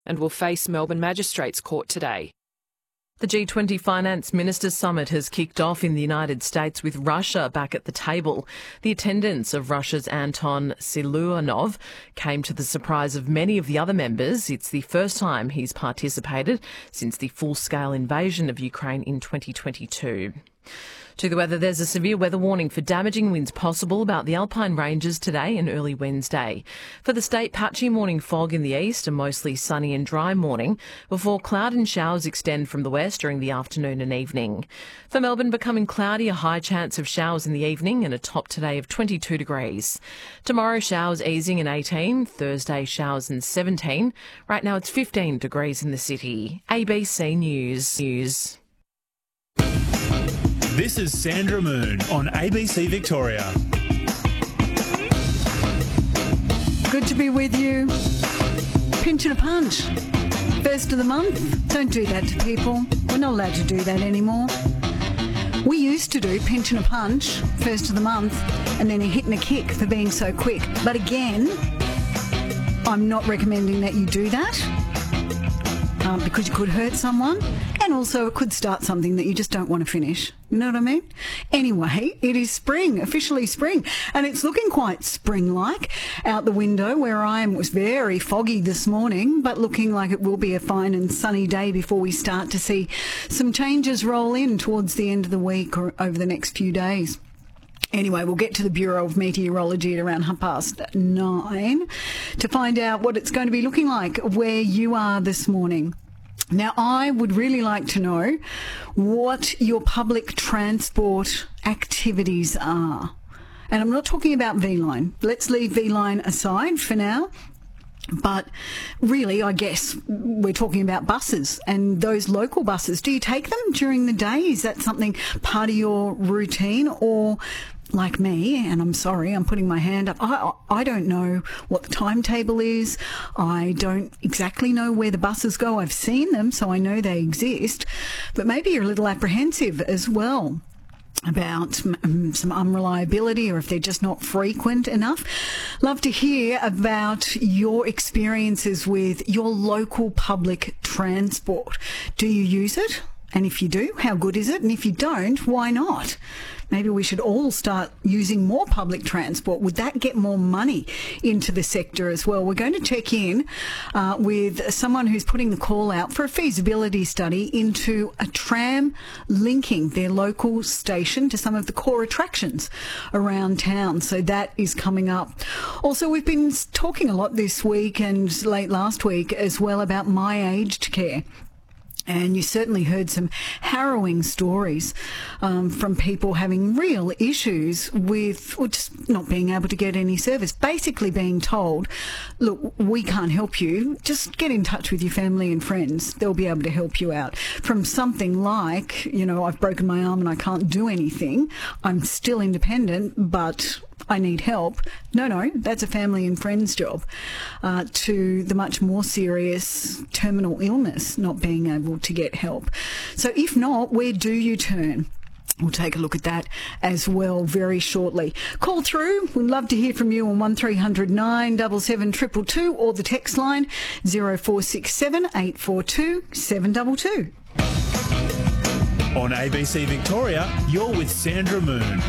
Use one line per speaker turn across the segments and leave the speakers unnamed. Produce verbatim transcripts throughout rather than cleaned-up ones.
and will face Melbourne Magistrates Court today.
The G twenty Finance Ministers Summit has kicked off in the United States with Russia back at the table. The attendance of Russia's Anton Siluanov came to the surprise of many of the other members. It's the first time he's participated since the full-scale invasion of Ukraine in twenty twenty-two. To the weather, there's a severe weather warning for damaging winds possible about the Alpine Ranges today and early Wednesday. For the state, patchy morning fog in the east, a mostly sunny and dry morning, before cloud and showers extend from the west during the afternoon and evening. For Melbourne, becoming cloudy, a high chance of showers in the evening and a top today of twenty-two degrees. Tomorrow, showers easing in eighteen, Thursday showers in seventeen. Right now it's fifteen degrees in the city. A B C News. News.
This is Sandra Moon on A B C Victoria.
Good to be with you. Pinch and a punch. First of the month. Don't do that to people. We're not allowed to do that anymore. We used to do pinch and a punch, first of the month, and then a hit and a kick for being so quick. But again, I'm not recommending that you do that. Um, because you could hurt someone, and also it could start something that you just don't want to finish. You know what I mean? Anyway, it is spring, officially spring, and it's looking quite spring-like. Out the window where I am was very foggy this morning, but looking like it will be a fine and sunny day before we start to see some changes roll in towards the end of the week or over the next few days. Anyway, we'll get to the Bureau of Meteorology at around half past nine to find out what it's going to be looking like where you are this morning. Now, I would really like to know what your public transport activities are. And I'm not talking about V-Line. Let's leave V-Line aside for now. But really, I guess we're talking about buses and those local buses. Do you take them during the day? Is that something part of your routine? Or like me, and I'm sorry, I'm putting my hand up, I, I don't know what the timetable is. I don't exactly know where the buses go. I've seen them, so I know they exist. But maybe you're a little apprehensive as well about um, some unreliability, or if they're just not frequent enough. Love to hear about your experiences with your local public transport. Do you use it? And if you do, how good is it? And if you don't, why not? Maybe we should all start using more public transport. Would that get more money into the sector as well? We're going to check in uh, with someone who's putting the call out for a feasibility study into a tram linking their local station to some of the core attractions around town. So that is coming up. Also, we've been talking a lot this week and late last week as well about My Aged Care. And you certainly heard some harrowing stories um, from people having real issues with or just not being able to get any service. Basically being told, look, we can't help you. Just get in touch with your family and friends. They'll be able to help you out. From something like, you know, I've broken my arm and I can't do anything. I'm still independent, but I need help. No, no, that's a family and friends job. Uh, to the much more serious terminal illness, not being able to get help. So if not, where do you turn? We'll take a look at that as well very shortly. Call through. We'd love to hear from you on one three hundred nine seven seven two two two or the text line zero four six seven eight four two seven two two.
On A B C Victoria, you're with Sandra Moon.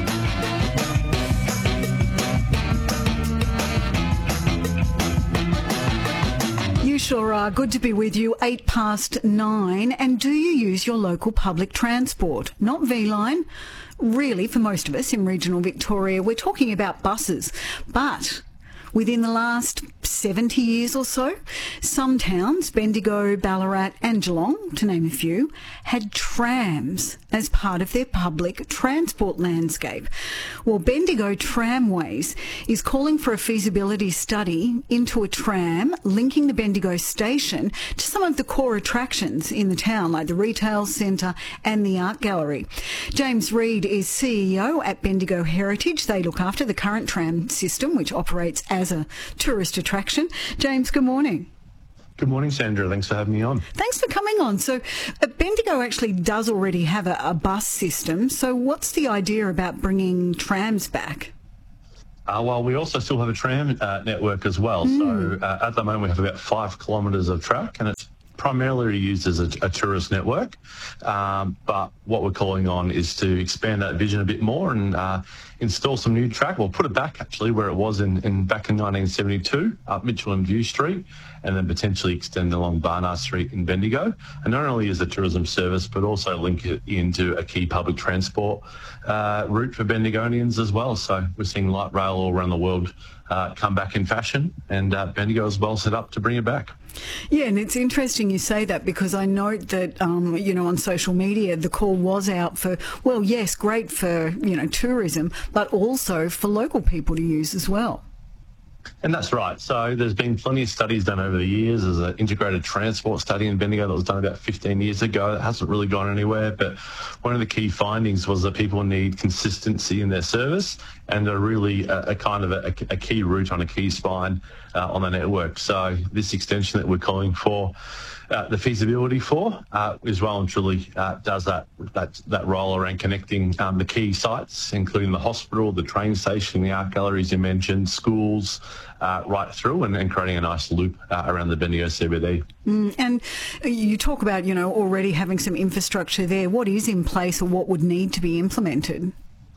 You sure are. Good to be with you. Eight past nine. And do you use your local public transport? Not V-Line. Really, for most of us in regional Victoria, we're talking about buses. But within the last seventy years or so, some towns, Bendigo, Ballarat and Geelong, to name a few, had trams as part of their public transport landscape. Well, Bendigo Tramways is calling for a feasibility study into a tram linking the Bendigo station to some of the core attractions in the town, like the retail centre and the art gallery. James Reid is C E O at Bendigo Heritage. They look after the current tram system, which operates as a tourist attraction. James, good morning.
Good morning, Sandra. Thanks for having me on.
Thanks for coming on. So uh, Bendigo actually does already have a, a bus system. So what's the idea about bringing trams back?
Uh, well, we also still have a tram uh, network as well. Mm. So uh, at the moment we have about five kilometres of track, and it's primarily used as a, a tourist network. Um, but what we're calling on is to expand that vision a bit more and uh, install some new track. We'll put it back actually where it was in, in back in nineteen seventy-two, up Mitchell and View Street, and then potentially extend along Barnard Street in Bendigo. And not only as a tourism service, but also link it into a key public transport uh, route for Bendigonians as well. So we're seeing light rail all around the world uh, come back in fashion, and uh, Bendigo is well set up to bring it back.
Yeah, and it's interesting you say that, because I note that, um, you know, on social media, the call was out for, well, yes, great for, you know, tourism, but also for local people to use as well.
And that's right. So there's been plenty of studies done over the years. There's an integrated transport study in Bendigo that was done about fifteen years ago. That hasn't really gone anywhere. But one of the key findings was that people need consistency in their service and a really a, a kind of a, a key route on a key spine uh, on the network. So this extension that we're calling for, Uh, the feasibility for uh, is well and truly uh, does that, that that role around connecting um, the key sites, including the hospital, the train station, the art galleries you mentioned, schools, uh, right through, and, and creating a nice loop uh, around the Bendigo C B D.
Mm, and you talk about, you know, already having some infrastructure there. What is in place, or what would need to be implemented?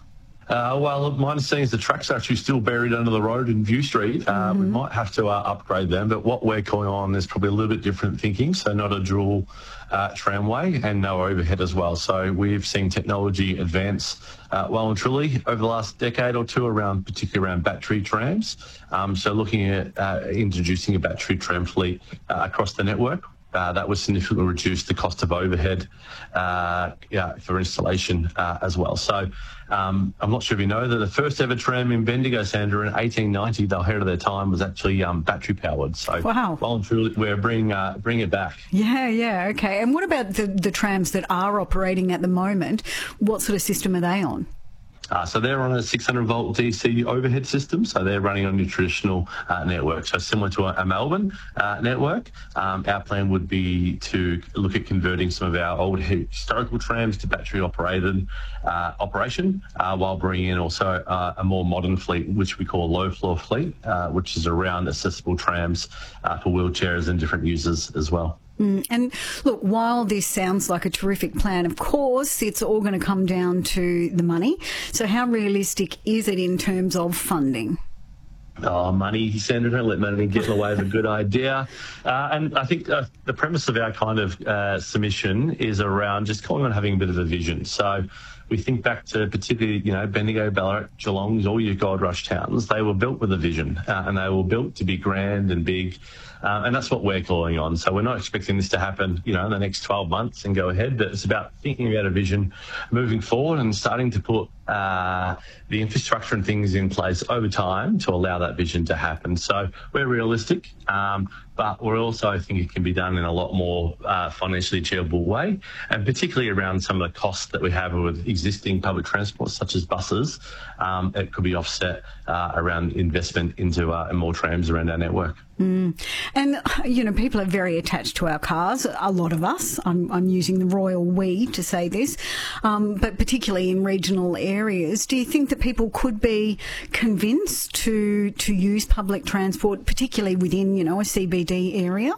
Uh, well, my understanding is the tracks are actually still buried under the road in View Street. Uh, mm-hmm. We might have to uh, upgrade them, but what we're calling on is probably a little bit different thinking, so not a dual uh, tramway and no overhead as well. So we've seen technology advance uh, well and truly over the last decade or two, around particularly around battery trams. Um, so looking at uh, introducing a battery tram fleet uh, across the network. Uh, that would significantly reduce the cost of overhead uh, yeah, for installation uh, as well. So um, I'm not sure if you know that the first ever tram in Bendigo, Sandra, in eighteen ninety, the ahead of their time, was actually um, battery powered. So
wow.
Well and truly, we're bringing, uh, bringing it back.
Yeah, yeah, okay. And what about the, the trams that are operating at the moment? What sort of system are they on?
Uh, so they're on a six hundred volt D C overhead system, so they're running on your traditional uh, network. So similar to a, a Melbourne uh, network, um, our plan would be to look at converting some of our old historical trams to battery operated uh, operation, uh, while bringing in also uh, a more modern fleet, which we call a low floor fleet, uh, which is around accessible trams uh, for wheelchairs and different users as well.
Mm, and look, while this sounds like a terrific plan, of course, it's all going to come down to the money. So how realistic is it in terms of funding?
Oh, money, Sandra, don't let money get in the way of a good idea. Uh, and I think uh, the premise of our kind of uh, submission is around just calling on having a bit of a vision. So we think back to particularly, you know, Bendigo, Ballarat, Geelong, all your gold rush towns. They were built with a vision, uh, and they were built to be grand and big. Uh, and that's what we're calling on. So we're not expecting this to happen, you know, in the next twelve months and go ahead, but it's about thinking about a vision moving forward and starting to put uh, the infrastructure and things in place over time to allow that vision to happen. So we're realistic, um, but we're also, I think it can be done in a lot more uh, financially achievable way, and particularly around some of the costs that we have with existing public transport, such as buses. Um, it could be offset uh, around investment into uh, more trams around our network.
Mm. And, you know, people are very attached to our cars, a lot of us. I'm, I'm using the royal we to say this, um, but particularly in regional areas. Do you think that people could be convinced to, to use public transport, particularly within, you know, a C B D area?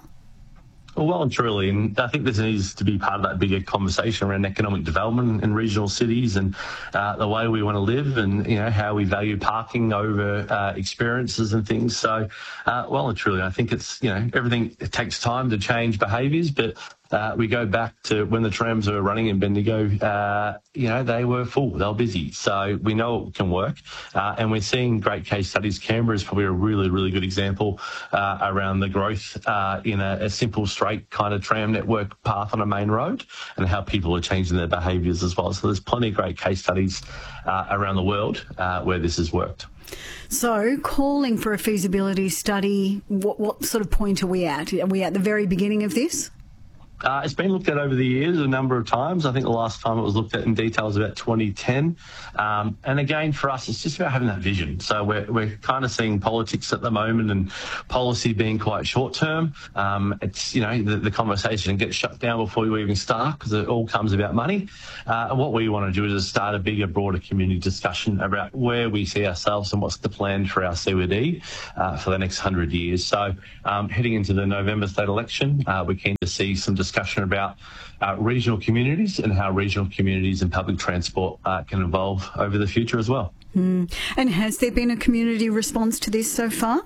Well and truly, and I think this needs to be part of that bigger conversation around economic development in regional cities and uh, the way we want to live, and, you know, how we value parking over uh, experiences and things. So, uh, well and truly, I think it's, you know, everything, it takes time to change behaviours, but Uh, we go back to when the trams were running in Bendigo, uh, you know, they were full, they were busy. So we know it can work. Uh, and we're seeing great case studies. Canberra is probably a really, really good example uh, around the growth uh, in a, a simple, straight kind of tram network path on a main road, and how people are changing their behaviours as well. So there's plenty of great case studies uh, around the world uh, where this has worked.
So, calling for a feasibility study, what, what sort of point are we at? Are we at the very beginning of this?
Uh, it's been looked at over the years a number of times. I think the last time it was looked at in detail was about twenty ten. Um, and again, for us, it's just about having that vision. So we're, we're kind of seeing politics at the moment and policy being quite short term. Um, it's, you know, the, the conversation gets shut down before we even start because it all comes about money. Uh, and what we want to do is start a bigger, broader community discussion about where we see ourselves and what's the plan for our C B D uh, for the next hundred years. So um, heading into the November state election, uh, we're keen to see some discussion about uh, regional communities and how regional communities and public transport uh, can evolve over the future as well.
Mm. And has there been a community response to this so far?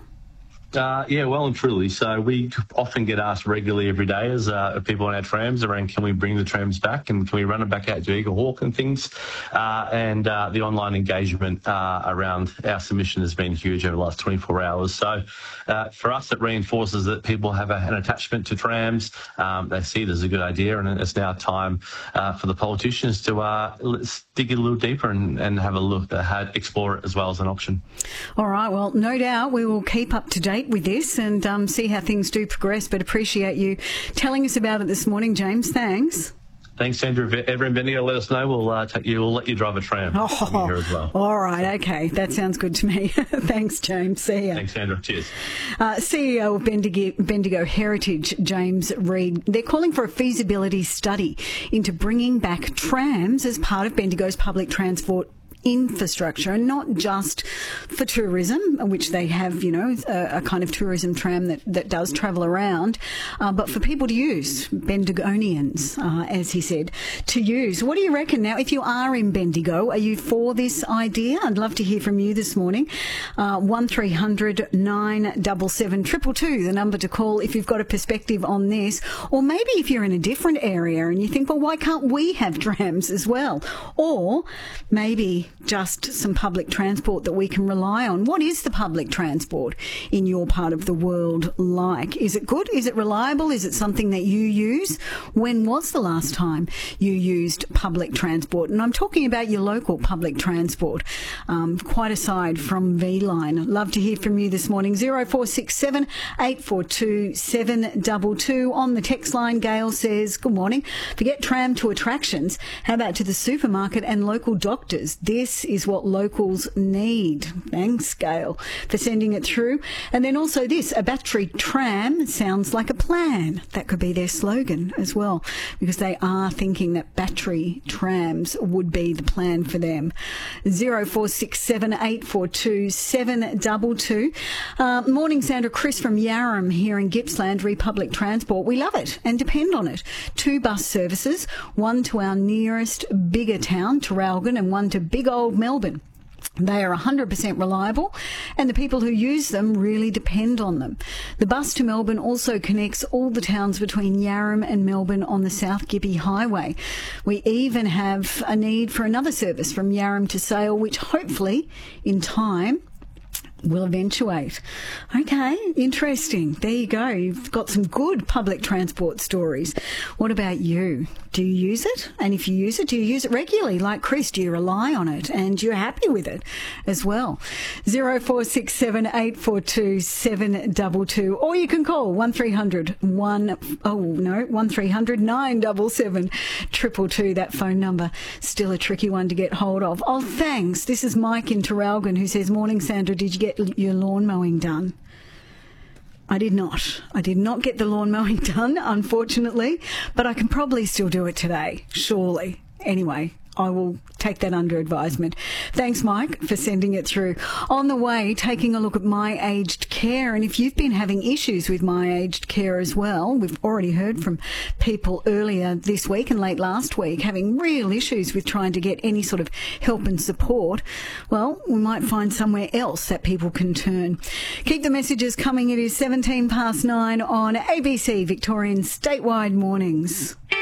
Uh, yeah, well and truly. So we often get asked regularly every day as uh, people on our trams around, can we bring the trams back and can we run them back out to Eagle Hawk and things? Uh, and uh, the online engagement uh, around our submission has been huge over the last twenty-four hours. So uh, for us, it reinforces that people have a, an attachment to trams. Um, they see it as a good idea, and it's now time uh, for the politicians to uh, let's dig it a little deeper and, and have a look, uh, explore it as well as an option.
All right, well, no doubt we will keep up to date with this and um, see how things do progress, but appreciate you telling us about it this morning, James. Thanks.
Thanks, Sandra. If ever in Bendigo, let us know. We'll uh, take you. We'll let you drive a tram
oh,
here as well.
All right, okay, that sounds good to me. Thanks, James. See ya.
Thanks, Sandra. Cheers.
Uh, C E O of Bendigo, Bendigo Heritage, James Reid. They're calling for a feasibility study into bringing back trams as part of Bendigo's public transport infrastructure, and not just for tourism, which they have, you know, a, a kind of tourism tram that, that does travel around, uh, but for people to use, Bendigonians, uh, as he said, to use. What do you reckon? Now, if you are in Bendigo, are you for this idea? I'd love to hear from you this morning. Uh, one three hundred nine seven seven two two two, the number to call if you've got a perspective on this, or maybe if you're in a different area and you think, well, why can't we have trams as well? Or maybe just some public transport that we can rely on. What is the public transport in your part of the world like? Is it good? Is it reliable? Is it something that you use? When was the last time you used public transport? And I'm talking about your local public transport, um, quite aside from V-Line. Love to hear from you this morning. zero four six seven eight four two seven two two. On the text line, Gail says, good morning. Forget tram to attractions. How about to the supermarket and local doctors? This is what locals need. Thanks, Gail, for sending it through. And then also this, a battery tram sounds like a plan. That could be their slogan as well, because they are thinking that battery trams would be the plan for them. zero four six seven eight four two seven two two. Uh, morning, Sandra. Chris from Yarram here in Gippsland, Republic Transport. We love it and depend on it. Two bus services, one to our nearest bigger town, Traralgon, and one to big old Melbourne. They are one hundred percent reliable, and the people who use them really depend on them. The bus to Melbourne also connects all the towns between Yarram and Melbourne on the South Gippy Highway. We even have a need for another service from Yarram to Sale, which hopefully, in time, will eventuate. Okay, interesting. There you go. You've got some good public transport stories. What about you? Do you use it? And if you use it, do you use it regularly? Like Chris, do you rely on it and you're happy with it as well? zero four six seven eight four two seven two two. Or you can call one three hundred one oh no one three hundred nine seven seven two two two. That phone number, still a tricky one to get hold of. Oh, thanks. This is Mike in Traralgon who says, morning, Sandra. Did you get your lawn mowing done? I did not. I did not get the lawn mowing done, unfortunately, but I can probably still do it today, surely. Anyway, I will take that under advisement. Thanks, Mike, for sending it through. On the way, taking a look at My Aged Care, and if you've been having issues with My Aged Care as well, we've already heard from people earlier this week and late last week having real issues with trying to get any sort of help and support, well, we might find somewhere else that people can turn. Keep the messages coming. It is seventeen past nine on A B C Victorian Statewide Mornings.